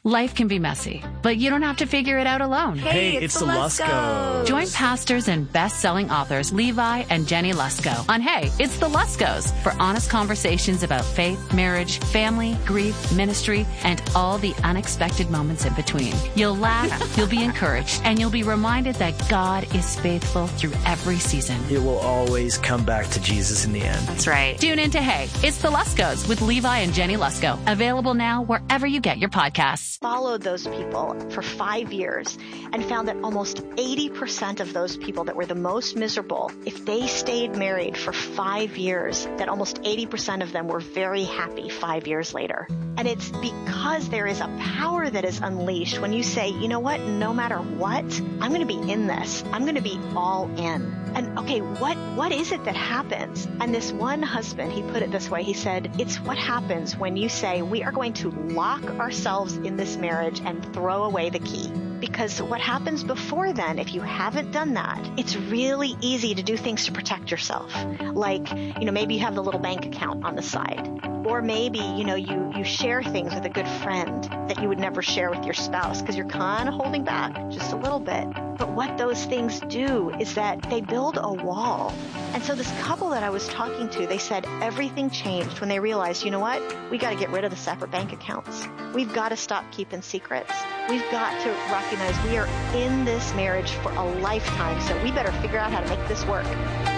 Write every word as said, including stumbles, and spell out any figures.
Life can be messy, but you don't have to figure it out alone. Hey, Hey, it's, it's the the Luskos. Join pastors and best-selling authors Levi and Jenny Lusko on Hey, It's the Luskos for honest conversations about faith, marriage, family, grief, ministry, and all the unexpected moments in between. You'll laugh, you'll be encouraged, and you'll be reminded that God is faithful through every season. It will always come back to Jesus in the end. That's right. Tune in to Hey, It's the Luskos with Levi and Jenny Lusko. Available now wherever you get your podcasts. Followed those people for five years and found that almost eighty percent of those people that were the most miserable, if they stayed married for five years, that almost eighty percent of them were very happy five years later. And it's because there is a power that is unleashed when you say, you know what, no matter what, I'm going to be in this. I'm going to be all in. And okay, what what is it that happens? And this one husband, he put it this way. He said, it's what happens when you say, we are going to lock ourselves in this marriage and throw away the key. Because what happens before then, if you haven't done that, it's really easy to do things to protect yourself. Like, you know, maybe you have the little bank account on the side. Or maybe, you know, you, you share things with a good friend that you would never share with your spouse because you're kind of holding back just a little bit. But what those things do is that they build a wall. And so this couple that I was talking to, they said everything changed when they realized, you know what? We got to get rid of the separate bank accounts. We've got to stop keeping secrets. We've got to recognize we are in this marriage for a lifetime, so we better figure out how to make this work.